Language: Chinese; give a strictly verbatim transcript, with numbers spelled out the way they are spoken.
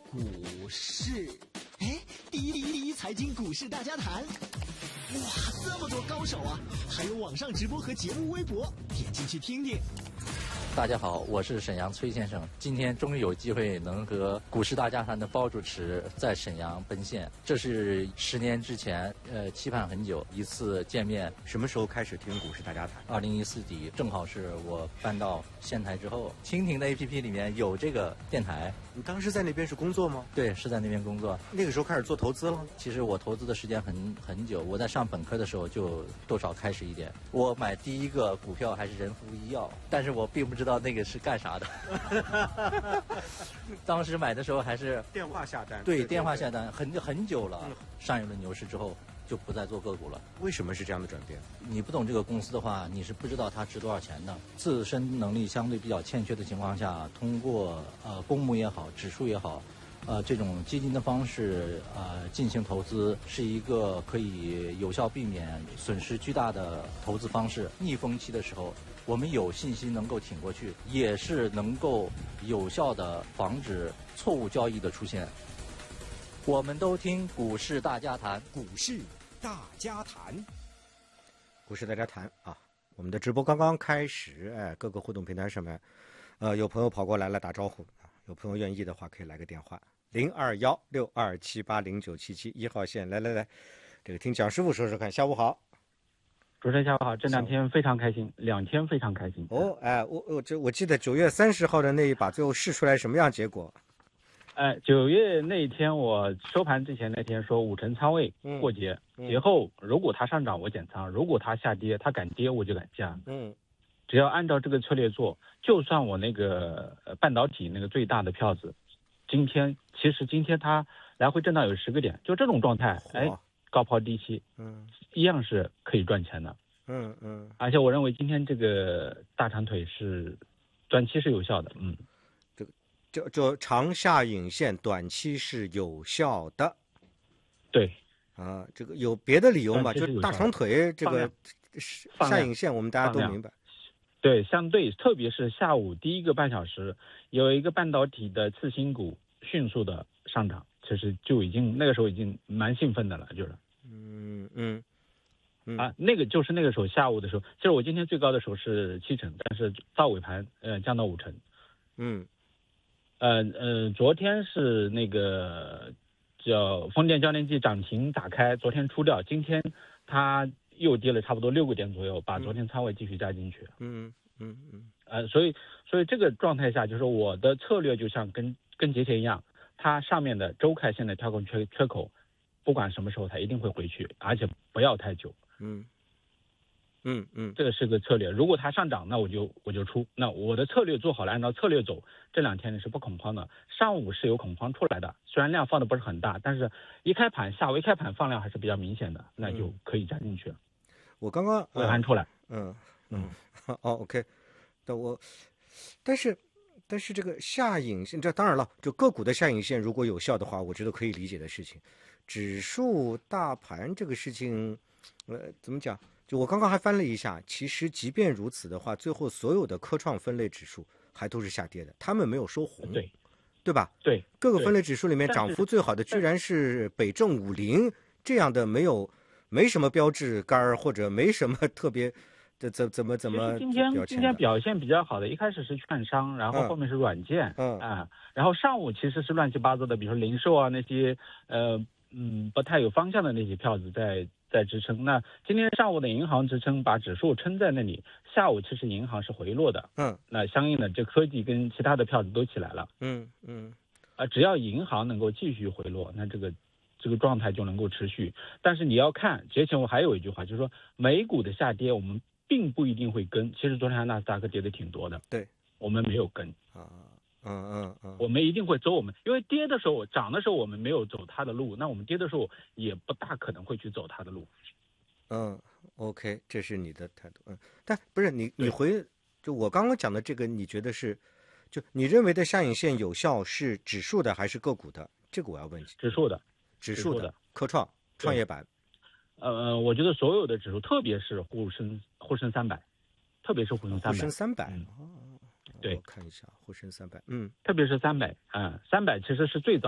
股市，哎，第一第一第一财经股市大家谈，哇，这么多高手啊！还有网上直播和节目微博，点进去听听。 大家好，我是沈阳崔先生。今天终于有机会能和股市大家谈的包主持在沈阳奔现，这是十年之前呃期盼很久一次见面。 什么时候开始听股市大家谈？ 二零一四底，正好是我搬到仙台之后，蜻蜓的 A P P 里面有这个电台。 你当时在那边是工作吗？ 对，是在那边工作。 那个时候开始做投资了？ 其实我投资的时间很很久，我在上本科的时候就多少开始一点。我买第一个股票还是人福医药，但是我并不知道那个是干啥的。当时买的时候还是电话下单。 对，电话下单，很很久了。嗯、上一轮牛市之后就不再做个股了。 为什么是这样的转变？ 你不懂这个公司的话，你是不知道它值多少钱的。自身能力相对比较欠缺的情况下，通过呃公募也好，指数也好，呃这种基金的方式呃进行投资，是一个可以有效避免损失巨大的投资方式。逆风期的时候，我们有信心能够挺过去，也是能够有效的防止错误交易的出现。我们都听股市大家谈， 股市大家谈， 股市大家谈啊！我们的直播刚刚开始，哎，各个互动平台上面，呃，有朋友跑过来了打招呼啊，有朋友愿意的话可以来个电话零二幺六二七八零九七七一号线，来来来，这个听蒋师傅说说看。下午好。 主持人下午好，这两天非常开心，两天非常开心。 哦，哎，我我这我记得九月三十号的那一把，最后试出来什么样结果？ 哎，九月那一天我收盘之前那天说五成仓位过节， 嗯、 节后如果它上涨我减仓，如果它下跌，它敢跌我就敢加。 嗯， 只要按照这个策略做，就算我那个半导体那个最大的票子，今天其实今天它来回震荡有十个点，就这种状态，哎。高抛低吸， 嗯， 一样是可以赚钱的， 嗯嗯， 而且我认为今天这个大长腿是短期是有效的，嗯， 这个就就长下影线短期是有效的， 对， 啊，这个有别的理由吗？就大长腿这个下影线，我们大家都明白， 对，相对特别是下午第一个半小时，有一个半导体的次新股迅速的上涨。其实就已经那个时候已经蛮兴奋的了，就是， 嗯嗯嗯啊，那个就是那个时候下午的时候，其实我今天最高的时候是七成，但是到尾盘呃降到五成， 嗯， 呃呃，昨天是那个叫风电交电器涨停打开，昨天出掉，今天它又跌了差不多六个点左右，把昨天仓位继续加进去， 嗯嗯嗯， 呃，所以所以这个状态下，就是我的策略就像跟跟节前一样。它上面的周 K 线的跳空缺缺口，不管什么时候它一定会回去，而且不要太久。 嗯嗯嗯， 这个是个策略。如果它上涨，那我就我就出。那我的策略做好了，按照策略走。这两天呢是不恐慌的，上午是有恐慌出来的，虽然量放的不是很大，但是一开盘下午一开盘放量还是比较明显的，那就可以加进去了。 嗯、我刚刚尾盘出来， 嗯嗯，哦 OK， 但我但是。但是这个下影线，这当然了，就个股的下影线如果有效的话，我觉得可以理解的事情。指数大盘这个事情，呃，怎么讲？就我刚刚还翻了一下，其实即便如此的话，最后所有的科创分类指数还都是下跌的，他们没有收红， 对， 对吧？ 对， 各个分类指数里面涨幅最好的居然是北证五零这样的，没有没什么标志杆儿或者没什么特别。这怎怎么怎么？ 今天今天表现比较好的，一开始是券商，然后后面是软件， 嗯啊，然后上午其实是乱七八糟的，比如说零售啊那些，呃嗯不太有方向的那些票子在在支撑。那今天上午的银行支撑把指数撑在那里，下午其实银行是回落的， 嗯， 那相应的这科技跟其他的票子都起来了， 嗯嗯， 啊，只要银行能够继续回落，那这个。这个状态就能够持续，但是你要看节前我还有一句话，就是说美股的下跌我们并不一定会跟。其实昨天纳斯达克跌的挺多的， 对， 我们没有跟啊，嗯嗯嗯， 我们一定会走我们，因为跌的时候涨的时候我们没有走它的路，那我们跌的时候也不大可能会去走它的路。 嗯 ，OK， 这是你的态度，嗯，但不是你你回就我刚刚讲的这个，你觉得是就你认为的下影线有效是指数的还是个股的？这个我要问你。 指数的。 指数的科创创业板， 呃，我觉得所有的指数，特别是沪深沪深三百，特别是沪深三百， 沪深三百， 嗯、 哦， 对， 我看一下沪深三百，嗯， 特别是三百，嗯，三百其实是最早。